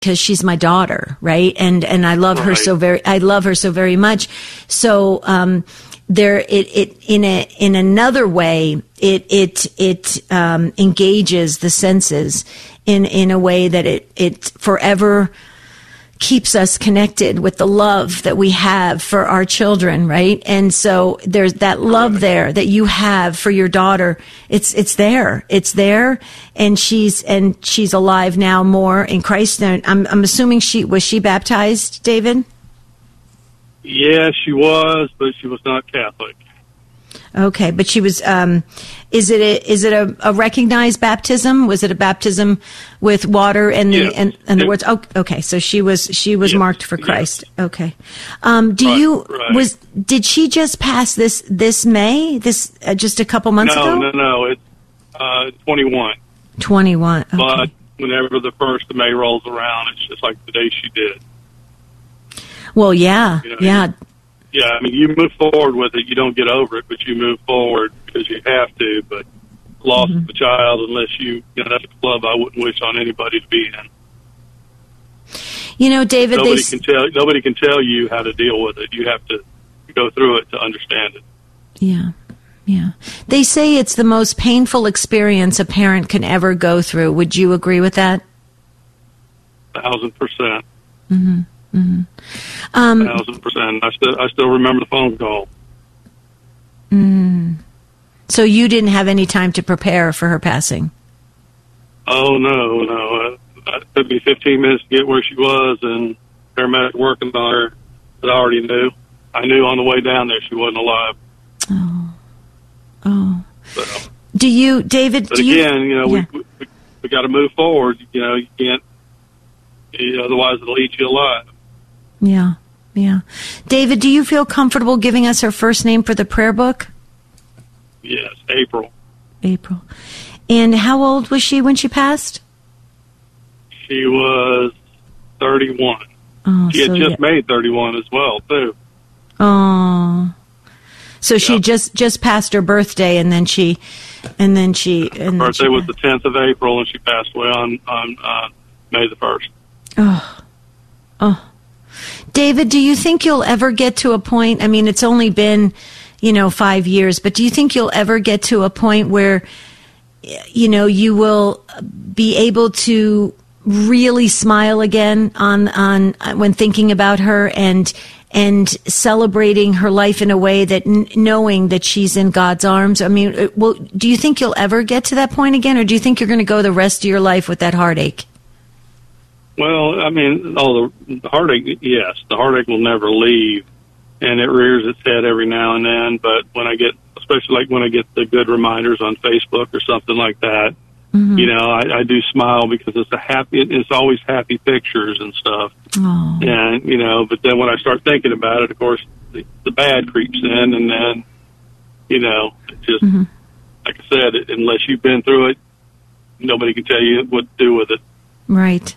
because she's my daughter, right? And I love her so very much. So, in another way, it engages the senses in a way that it forever keeps us connected with the love that we have for our children, right? And so there's that love there that you have for your daughter. It's there, and she's alive now more in Christ. And I'm assuming was she baptized, David? Yeah, she was, but she was not Catholic. Okay, but she was. Is it a recognized baptism? Was it a baptism with water and the words? Oh, okay. So she was marked for Christ. Yes. Okay. Did she just pass this May? Just a couple months ago? No. It's 21. 21. Okay. But whenever the 1st of May rolls around, it's just like the day she did. Well, yeah, yeah. Yeah, I mean, you move forward with it. You don't get over it, but you move forward because you have to. But loss of a child, unless that's a club I wouldn't wish on anybody to be in. David, nobody can tell you how to deal with it. You have to go through it to understand it. Yeah, yeah. They say it's the most painful experience a parent can ever go through. Would you agree with that? 1,000%. Mm-hmm. Mm-hmm. 1,000%. I still remember the phone call. So you didn't have any time to prepare for her passing? Oh, no. It took me 15 minutes to get where she was, and paramedic working on her. But I already knew. I knew on the way down there she wasn't alive. Oh. So. David? But again, we got to move forward. You can't. Otherwise, it'll eat you alive. Yeah, yeah. David, do you feel comfortable giving us her first name for the prayer book? Yes, April. April. And how old was she when she passed? She was 31. Oh, she had just made 31 as well, too. Oh. So she just passed her birthday, and then she. Her birthday was the 10th of April, and she passed away on May the 1st. Oh. David, do you think you'll ever get to a point, I mean, it's only been, 5 years, but do you think you'll ever get to a point where, you will be able to really smile again on when thinking about her and celebrating her life in a way that knowing that she's in God's arms? I mean, do you think you'll ever get to that point again, or do you think you're going to go the rest of your life with that heartache? Well, I mean, the heartache, yes. The heartache will never leave, and it rears its head every now and then. But especially when I get the good reminders on Facebook or something like that, I do smile because it's always happy pictures and stuff. Oh. And, but then when I start thinking about it, of course, the bad creeps in, and then, it just, like I said, unless you've been through it, nobody can tell you what to do with it. Right.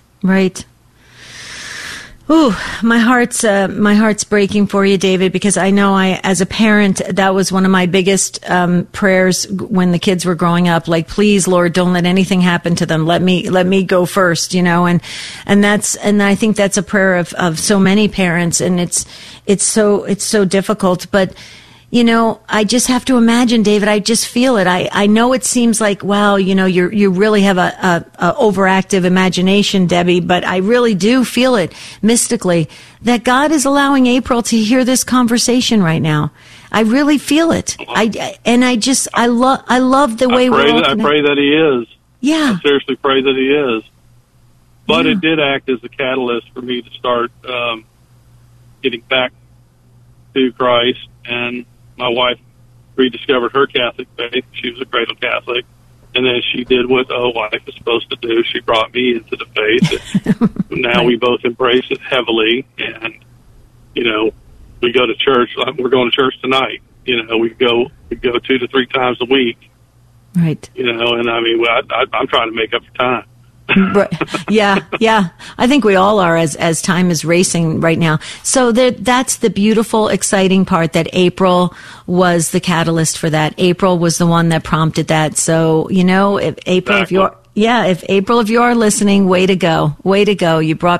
Ooh, my heart's breaking for you, David, because I know as a parent, that was one of my biggest prayers when the kids were growing up. Like, please, Lord, don't let anything happen to them. Let me go first, and I think that's a prayer of so many parents, and it's so difficult, but. I just have to imagine, David. I just feel it. I know it seems like, wow, you really have a overactive imagination, Debbie, but I really do feel it mystically that God is allowing April to hear this conversation right now. I really feel it. I love the way we're all connected. I pray that He is. Yeah. I seriously pray that He is. But it did act as a catalyst for me to start getting back to Christ, and my wife rediscovered her Catholic faith. She was a cradle Catholic. And then she did what a wife is supposed to do. She brought me into the faith. Now we both embrace it heavily. And, we go to church. We're going to church tonight. We go 2 to 3 times a week. Right. And I mean, I'm trying to make up for time. Yeah. I think we all are as time is racing right now. So that's the beautiful, exciting part, that April was the catalyst for that. April was the one that prompted that. So, if April, if you're listening, way to go. You brought